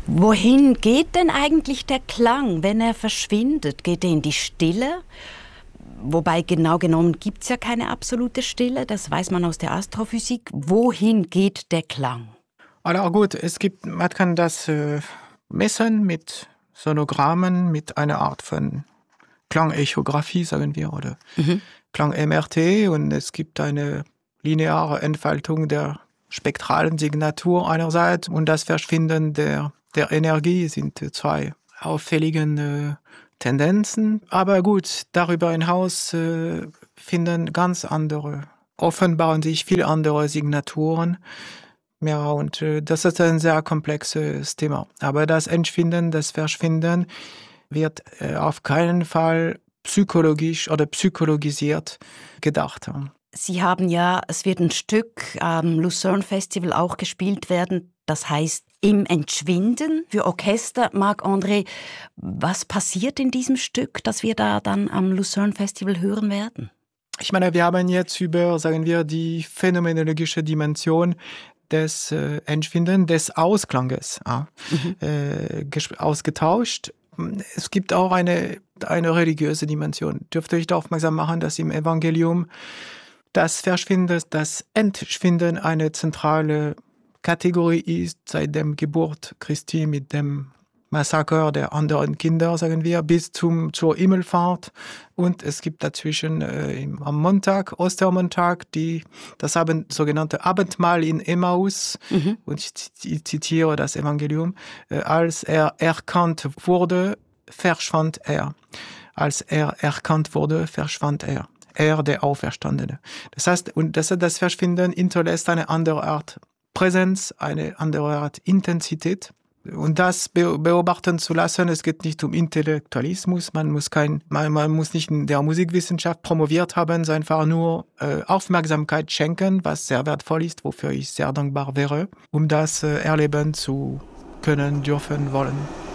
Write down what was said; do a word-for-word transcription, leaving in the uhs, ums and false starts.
Wohin geht denn eigentlich der Klang, wenn er verschwindet? Geht er in die Stille? Wobei genau genommen gibt es ja keine absolute Stille, das weiß man aus der Astrophysik. Wohin geht der Klang? Also gut, es gibt, man kann das äh, messen mit Sonogrammen, mit einer Art von Klangechographie, sagen wir, oder mhm. Klang-M R T, und es gibt eine lineare Entfaltung der spektralen Signatur einerseits und das Verschwinden der, der Energie sind zwei auffälligen äh, Tendenzen. Aber gut, darüber hinaus äh, finden ganz andere, offenbaren sich viel andere Signaturen. Ja, und äh, das ist ein sehr komplexes Thema. Aber das Entschwinden, das Verschwinden wird äh, auf keinen Fall psychologisch oder psychologisiert gedacht. Sie haben ja, es wird ein Stück am Lucerne Festival auch gespielt werden, das heißt Im Entschwinden für Orchester. Marc-André, was passiert in diesem Stück, das wir da dann am Lucerne Festival hören werden? Ich meine, wir haben jetzt über, sagen wir, die phänomenologische Dimension des äh, Entschwinden, des Ausklanges ja, mhm. äh, ausgetauscht. Es gibt auch eine, eine religiöse Dimension. Dürfte ich da aufmerksam machen, dass im Evangelium das Verschwinden, das Entschwinden eine zentrale Kategorie ist, seit dem Geburt Christi mit dem Massaker der anderen Kinder, sagen wir, bis zum, zur Himmelfahrt. Und es gibt dazwischen äh, am Montag, Ostermontag, die, das Abend, sogenannte Abendmahl in Emmaus. Mhm. Und ich, ich zitiere das Evangelium. Äh, als er erkannt wurde, verschwand er. Als er erkannt wurde, verschwand er. Er, der Auferstandene. Das heißt, und das, das Verschwinden hinterlässt eine andere Art Präsenz, eine andere Art Intensität. Und das beobachten zu lassen, es geht nicht um Intellektualismus, man muss kein, man, man muss nicht in der Musikwissenschaft promoviert haben, sondern einfach nur äh, Aufmerksamkeit schenken, was sehr wertvoll ist, wofür ich sehr dankbar wäre, um das äh, erleben zu können, dürfen, wollen.